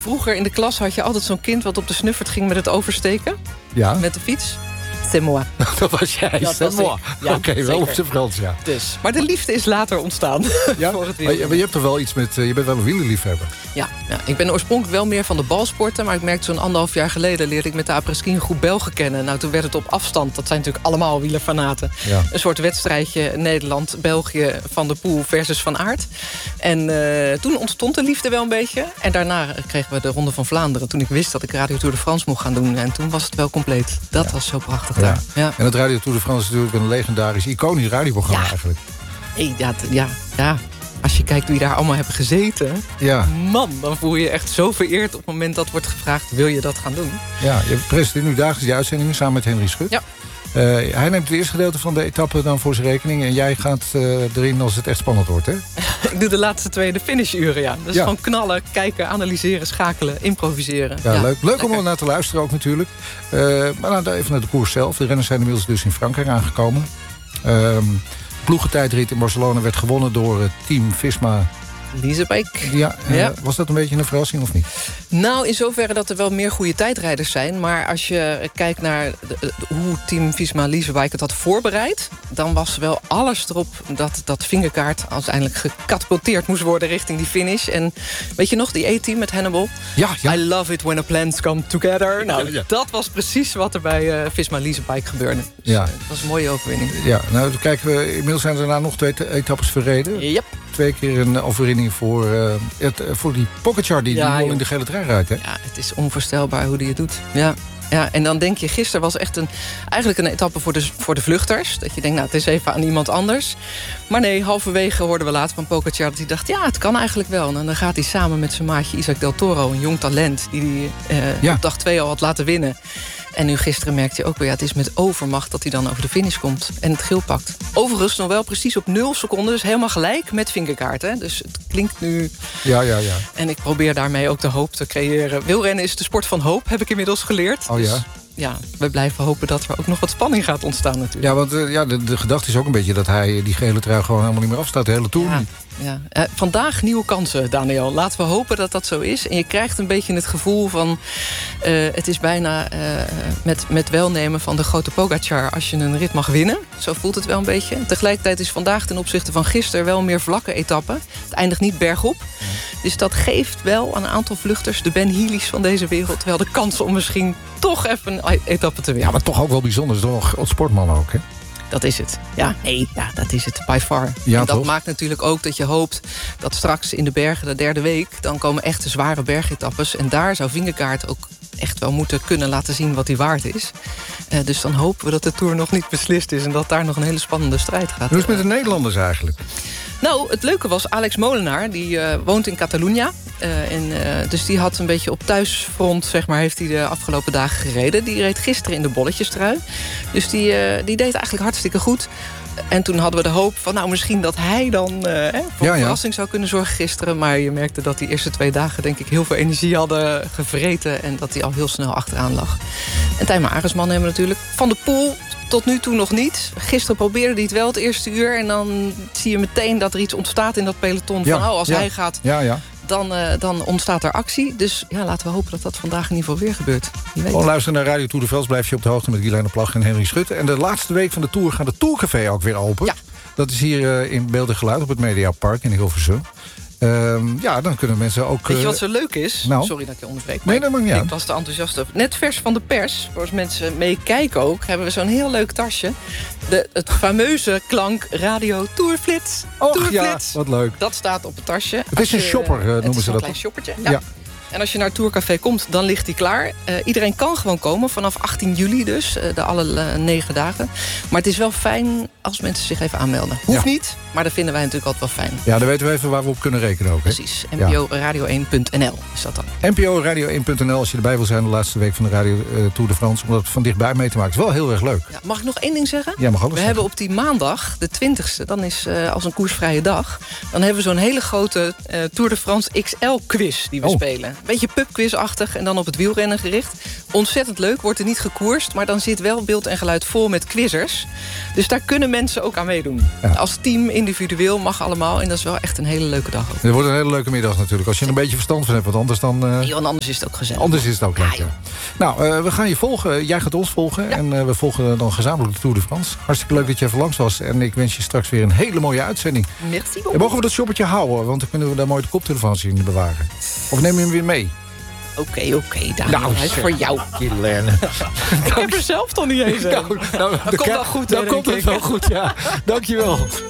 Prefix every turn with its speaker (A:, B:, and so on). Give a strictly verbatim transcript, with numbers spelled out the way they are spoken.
A: Vroeger in de klas had je altijd zo'n kind wat op de snuffert ging met het oversteken.
B: Ja.
A: Met de fiets. C'est moi.
B: Dat was jij.
A: Dat
B: C'est
A: was
B: moi.
A: ik. Ja,
B: Oké, wel
A: zeker.
B: op zijn Frans, ja.
A: Dus. Maar de liefde is later ontstaan.
B: Ja?
A: Voor het
B: Maar je, maar je hebt toch wel iets met... uh, je bent wel een wielerliefhebber.
A: Ja, ja, ik ben oorspronkelijk wel meer van de balsporten. Maar ik merkte zo'n anderhalf jaar geleden leerde ik met de après-ski een groep Belgen kennen. Nou, toen werd het op afstand. Dat zijn natuurlijk allemaal wielerfanaten.
B: Ja.
A: Een soort wedstrijdje Nederland-België Van der Poel versus Van Aert. En uh, toen ontstond de liefde wel een beetje. En daarna kregen we de Ronde van Vlaanderen. Toen ik wist dat ik Radio Tour de France mocht gaan doen. En toen was het wel compleet. Dat ja. was zo prachtig
B: ja.
A: daar. Ja.
B: En het Radio Tour de France is natuurlijk een legendarisch, iconisch radioprogramma ja. eigenlijk.
A: Hey, ja, ja, ja. Als je kijkt wie daar allemaal hebben gezeten...
B: Ja.
A: Man, dan voel je je echt zo vereerd op het moment dat wordt gevraagd... wil je dat gaan doen?
B: Ja, je presenteert nu dagelijks die uitzendingen samen met Henry Schut.
A: Ja.
B: Uh, hij neemt het eerste gedeelte van de etappe dan voor zijn rekening... en jij gaat uh, erin als het echt spannend wordt, hè?
A: Ik doe de laatste twee de finishuren, ja. Dus
B: ja.
A: gewoon knallen, kijken, analyseren, schakelen, improviseren.
B: Ja,
A: ja.
B: leuk. Leuk om er naar te luisteren ook natuurlijk. Uh, maar dan even naar de koers zelf. De renners zijn inmiddels dus in Frankrijk aangekomen. Uh, ploegentijdrit in Barcelona werd gewonnen door het team Visma...
A: Liesebijk.
B: Ja, uh,
A: ja,
B: was dat een beetje een verrassing of niet?
A: Nou, in zoverre dat er wel meer goede tijdrijders zijn. Maar als je kijkt naar de, de, hoe team Visma Liesebijk het had voorbereid... dan was wel alles erop dat dat vingerkaart uiteindelijk gecatapulteerd moest worden richting die finish. En weet je nog, die A-team met Hannibal?
B: Ja, ja.
A: I love it when a plans come together. Nou,
B: ja, ja.
A: dat was precies wat er bij uh, Visma Liesebijk gebeurde. Dus,
B: ja.
A: uh, dat was een mooie overwinning.
B: Ja, nou kijken we, inmiddels zijn er daarna nog twee etappes verreden.
A: Yep.
B: Twee keer een overwinning voor, uh, het, voor die Pogačar die,
A: ja,
B: die al in de gele trui rijdt. Hè?
A: Ja, het is onvoorstelbaar hoe die het doet. Ja. Ja, en dan denk je, gisteren was echt een, eigenlijk een etappe voor de, voor de vluchters. Dat je denkt, nou, het is even aan iemand anders. Maar nee, halverwege hoorden we later van Pogačar dat hij dacht... ja, het kan eigenlijk wel. En dan gaat hij samen met zijn maatje Isaac Del Toro, een jong talent... die hij uh, ja. op dag twee al had laten winnen. En nu gisteren merkte hij ook weer, ja, het is met overmacht... dat hij dan over de finish komt en het geel pakt. Overigens nog wel precies op nul seconden, dus helemaal gelijk met vingerkaart. Hè? Dus het klinkt nu...
B: Ja, ja, ja.
A: En ik probeer daarmee ook de hoop te creëren. Wielrennen is de sport van hoop, heb ik inmiddels geleerd.
B: Oh ja?
A: Dus ja, we blijven hopen dat er ook nog wat spanning gaat ontstaan natuurlijk.
B: Ja, want uh, ja, de, de gedachte is ook een beetje dat hij die gele trui gewoon helemaal niet meer afstaat. De hele Tour
A: ja,
B: niet.
A: Ja. Uh, vandaag nieuwe kansen, Daniel. Laten we hopen dat dat zo is. En je krijgt een beetje het gevoel van... Uh, het is bijna uh, met, met welnemen van de grote Pogačar... als je een rit mag winnen. Zo voelt het wel een beetje. Tegelijkertijd is vandaag ten opzichte van gisteren... wel meer vlakke etappen. Het eindigt niet bergop. Ja. Dus dat geeft wel aan een aantal vluchters... de Ben Healy's van deze wereld wel de kans om misschien... toch even een etappe te winnen.
B: Ja, maar toch ook wel bijzonder. Het is toch een sportman ook, hè?
A: Dat is het. Ja, nee, ja, dat is het by far.
B: Ja,
A: en dat
B: toch?
A: maakt natuurlijk ook dat je hoopt dat straks in de bergen de derde week... dan komen echt de zware bergetappes. En daar zou Vingegaard ook echt wel moeten kunnen laten zien wat hij waard is. Uh, dus dan hopen we dat de Tour nog niet beslist is... en dat daar nog een hele spannende strijd gaat.
B: Hoe is het met de Nederlanders eigenlijk?
A: Nou, het leuke was, Alex Molenaar, die uh, woont in Catalunya. Uh, en, uh, dus die had een beetje op thuisfront, zeg maar, heeft hij de afgelopen dagen gereden. Die reed gisteren in de bolletjestrui. Dus die, uh, die deed eigenlijk hartstikke goed. En toen hadden we de hoop van, nou, misschien dat hij dan uh, hè, voor
B: ja,
A: een
B: ja.
A: verrassing zou kunnen zorgen gisteren. Maar je merkte dat die eerste twee dagen, denk ik, heel veel energie hadden gevreten. En dat hij al heel snel achteraan lag. En Tijmen Aresman hebben we natuurlijk. Van der Poel tot nu toe nog niet. Gisteren probeerde hij het wel het eerste uur. En dan zie je meteen dat er iets ontstaat in dat peloton.
B: Ja,
A: van, oh, als
B: ja,
A: hij gaat...
B: Ja, ja.
A: Dan, uh, dan ontstaat er actie. Dus ja, laten we hopen dat dat vandaag in ieder geval weer gebeurt.
B: Gewoon luisteren naar Radio Tour de France. Blijf je op de hoogte met Guilaine Plag en Henry Schut. En de laatste week van de Tour gaat de Tourcafé ook weer open.
A: Ja.
B: Dat is hier uh, in Beeld en Geluid op het Mediapark in Hilversum. Um, ja, dan kunnen mensen ook...
A: Weet je wat zo leuk is?
B: Nou?
A: Sorry dat ik je onderbreek.
B: Nee, dat mag niet
A: ik
B: aan.
A: was te enthousiast over. Net vers van de pers, voor als mensen meekijken ook... hebben we zo'n heel leuk tasje. De, het fameuze klank Radio Tourflits.
B: Och
A: Tourflits.
B: ja, wat leuk.
A: Dat staat op het tasje.
B: Het is een
A: je,
B: shopper, uh, noemen
A: het is
B: ze
A: een
B: dat.
A: klein shoppertje. Ja.
B: Ja.
A: En als je naar het Tourcafé komt, dan ligt die klaar. Uh, iedereen kan gewoon komen, vanaf achttien juli dus. Uh, de alle uh, negen dagen. Maar het is wel fijn als mensen zich even aanmelden. Hoeft
B: ja.
A: niet, maar dat vinden wij natuurlijk altijd wel fijn.
B: Ja, dan weten we even waar we op kunnen rekenen ook. Hè?
A: Precies, N P O radio één punt n l is dat dan.
B: N P O radio één punt n l als je erbij wil zijn de laatste week van de Radio uh, Tour de France. Om dat van dichtbij mee te maken. Het is wel heel erg leuk.
A: Ja, mag ik nog één ding zeggen?
B: Ja, mag alles
A: we
B: zeggen.
A: hebben op die maandag, de twintigste, dan is uh, als een koersvrije dag... dan hebben we zo'n hele grote uh, Tour de France X L-quiz die we
B: oh.
A: spelen. Beetje pubquizachtig en dan op het wielrennen gericht. Ontzettend leuk, wordt er niet gekoerst... maar dan zit wel beeld en geluid vol met quizzers. Dus daar kunnen mensen ook aan meedoen. Ja. Als team, individueel, mag allemaal. En dat is wel echt een hele leuke dag ook.
B: Het wordt een hele leuke middag natuurlijk. Als je er een beetje verstand van hebt, want anders dan... Uh, Uh,
A: nee, want anders is het ook gezellig.
B: Anders is het ook leuk, ja.
A: Ja,
B: Nou, uh, we gaan je volgen. Jij gaat ons volgen. Ja. En uh, we volgen dan gezamenlijk de Tour de France. Hartstikke leuk dat je even langs was. En ik wens je straks weer een hele mooie uitzending.
A: Merci.
B: En mogen we dat shoppertje houden? Want dan kunnen we daar mooi de koptelefoons in bewaren. Of neem je hem weer mee?
A: Oké, oké, okay, Daniel.
B: Nou,
A: hij is voor jou.
B: Kilerne.
A: Ik heb er zelf toch niet eens.
B: Nou, nou,
A: dat komt wel goed.
B: Dan komt het wel goed, ja. Dankjewel.